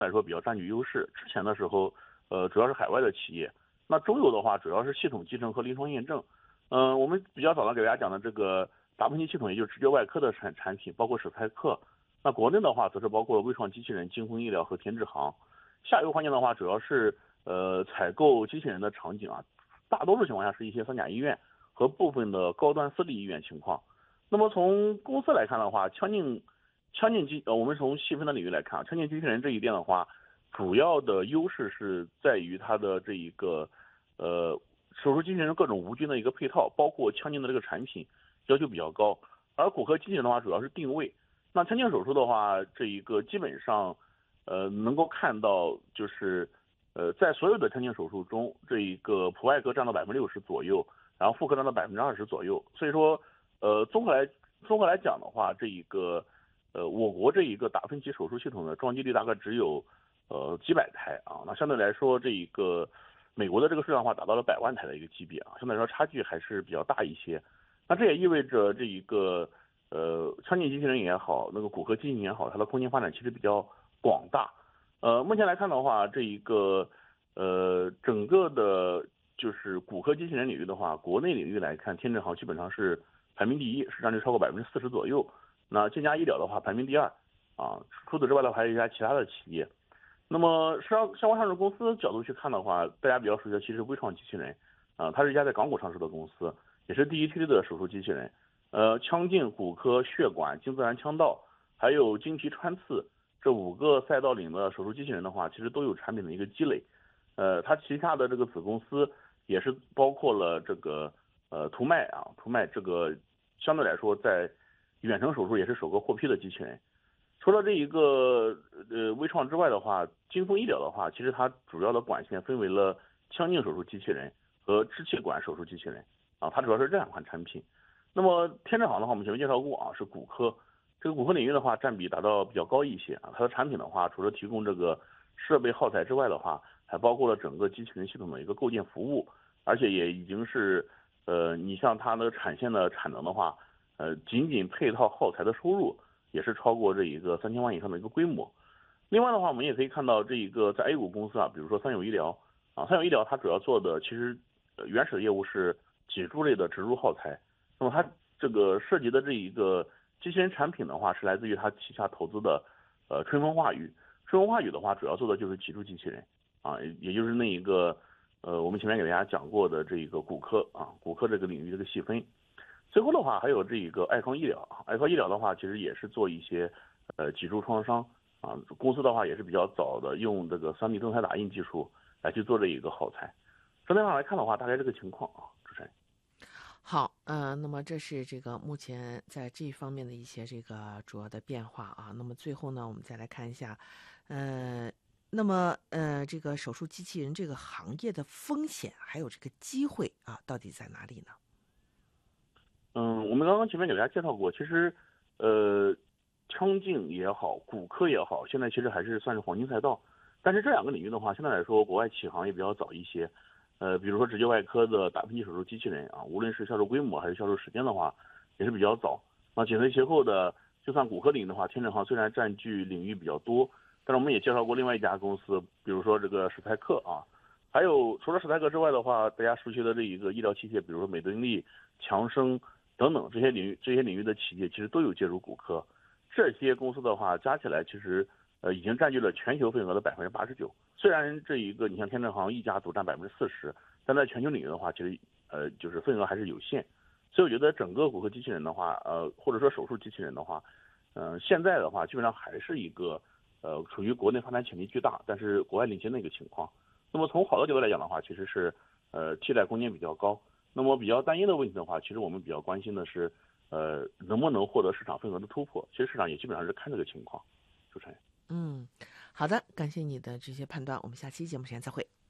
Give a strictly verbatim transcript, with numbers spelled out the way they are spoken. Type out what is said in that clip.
来说比较占据优势。之前的时候，呃，主要是海外的企业。那中游的话，主要是系统集成和临床验证。嗯、呃，我们比较早的给大家讲的这个达芬奇系统，也就是直觉外科的产产品，包括史派克。那国内的话，则是包括微创机器人、京风医疗和天智航。下游环境的话，主要是呃采购机器人的场景啊，大多数情况下是一些三甲医院和部分的高端私立医院情况。那么从公司来看的话，腔镜腔镜机呃，我们从细分的领域来看啊，腔镜机器人这一点的话，主要的优势是在于它的这一个呃手术机器人各种无菌的一个配套，包括腔镜的这个产品要求比较高。而骨科机器人的话，主要是定位。那腔镜手术的话，这一个基本上呃能够看到就是呃在所有的腔镜手术中，这一个普外科占到百分之六十左右，然后妇科占到百分之二十左右。所以说呃综合来综合来讲的话，这一个呃，我国这一个达芬奇手术系统的装机率大概只有呃几百台啊，那相对来说，这一个美国的这个数量化达到了百万台的一个级别啊，相对来说差距还是比较大一些。那这也意味着这一个呃腔镜机器人也好，那个骨科机器人也好，它的空间发展其实比较广大。呃，目前来看的话，这一个呃整个的就是骨科机器人领域的话，国内领域来看，天智航基本上是排名第一，市占率超过百分之四十左右。那健佳医疗的话排名第二，啊，除此之外的话还有一家其他的企业。那么上相关上市公司角度去看的话，大家比较熟悉的其实微创机器人，啊，它是一家在港股上市的公司，也是第一梯队的手术机器人。呃，腔镜、骨科、血管、经自然腔道，还有经皮穿刺这五个赛道里的手术机器人的话，其实都有产品的一个积累。呃，它旗下的这个子公司也是包括了这个呃图脉啊，图脉这个相对来说在远程手术也是首个获批的机器人。除了这一个呃微创之外的话，京风医疗的话，其实它主要的管线分为了腔镜手术机器人和支气管手术机器人啊，它主要是这两款产品。那么天智航的话，我们前面介绍过啊，是骨科。这个骨科领域的话，占比达到比较高一些啊。它的产品的话，除了提供这个设备耗材之外的话，还包括了整个机器人系统的一个构建服务，而且也已经是呃，你像它那个产线的产能的话，呃，仅仅配套耗材的收入也是超过这一个三千万以上的一个规模。另外的话，我们也可以看到这一个在 A 股公司啊，比如说三友医疗啊，三友医疗它主要做的其实呃原始的业务是脊柱类的植入耗材，那么它这个涉及的这一个机器人产品的话，是来自于它旗下投资的呃春风化宇。春风化宇的话，主要做的就是脊柱机器人啊，也就是那一个呃我们前面给大家讲过的这一个骨科啊，骨科这个领域这个细分。最后的话，还有这一个爱康医疗啊，爱康医疗的话，其实也是做一些呃脊柱创伤啊，公司的话也是比较早的用这个 三 D 动态打印技术来去做这一个耗材。整体上来看的话，大概这个情况啊，主持人。 好，呃，那么这是这个目前在这一方面的一些这个主要的变化啊。那么最后呢，我们再来看一下，呃，那么呃，这个手术机器人这个行业的风险还有这个机会啊，到底在哪里呢？ 嗯，我们刚刚前面给大家介绍过，其实呃，腔镜也好，骨科也好，现在其实还是算是黄金赛道。但是这两个领域的话，相对来说国外起航也比较早一些。呃，比如说直接外科的达芬奇手术机器人啊，无论是销售规模还是销售时间的话，也是比较早。那紧随其后的，就算骨科领域的话，天正航虽然占据领域比较多，但是我们也介绍过另外一家公司，比如说这个史派克啊，还有除了史派克之外的话，大家熟悉的这一个医疗器械，比如说美敦力、强生等等这些领域这些领域的企业，其实都有介入骨科。这些公司的话，加起来其实呃已经占据了全球份额的百分之八十九。虽然这一个你像天正航一家独占百分之四十，但在全球领域的话，其实呃就是份额还是有限。所以我觉得整个骨科机器人的话，呃或者说手术机器人的话，嗯、呃，现在的话基本上还是一个呃处于国内发展潜力巨大，但是国外领先的一个情况。那么从好的角度来讲的话，其实是呃替代空间比较高。那么比较担忧的问题的话，其实我们比较关心的是，呃能不能获得市场份额的突破？其实市场也基本上是看这个情况。主持人。 嗯，好的，感谢你的这些判断，我们下期节目时间再会。